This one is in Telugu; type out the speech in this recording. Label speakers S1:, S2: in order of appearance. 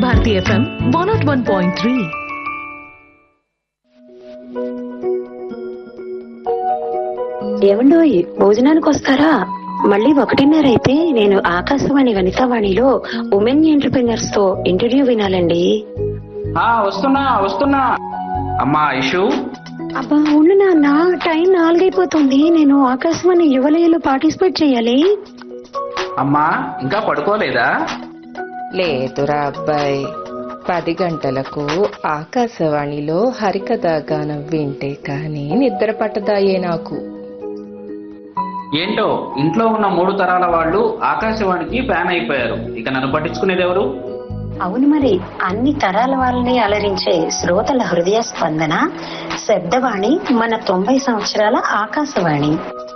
S1: భారతి FM 101.3.
S2: ఏమండోయ్, భోజనానికి వస్తారా? మళ్ళీ 1:30 అయితే నేను ఆకాశవాణి వనితావాణిలో ఉమెన్ ఎంటర్‌ప్రెన్యూర్స్ తో ఇంటర్వ్యూ వినాలండి.
S3: వస్తున్నా అమ్మా ఇషు.
S2: అబ్బా ఉండు నాన్న, టైం 4 అయిపోతుంది. నేను ఆకాశవాణి యువలయలో పార్టిసిపేట్ చేయాలి.
S3: అమ్మా ఇంకా పడుకోలేదా?
S4: లేదురా అబ్బాయి, 10 గంటలకు ఆకాశవాణిలో హరికథా గానం వింటే కానీ నిద్ర పట్టదాయే నాకు.
S3: ఏంటో ఇంట్లో ఉన్న 3 తరాల వాళ్ళు ఆకాశవాణికి ఫ్యాన్ అయిపోయారు. ఇక నన్ను పట్టించుకునేది ఎవరు?
S2: అవును మరి, అన్ని తరాల వాళ్ళని అలరించే శ్రోతల హృదయ స్పందన శబ్దవాణి మన 90 సంవత్సరాల ఆకాశవాణి.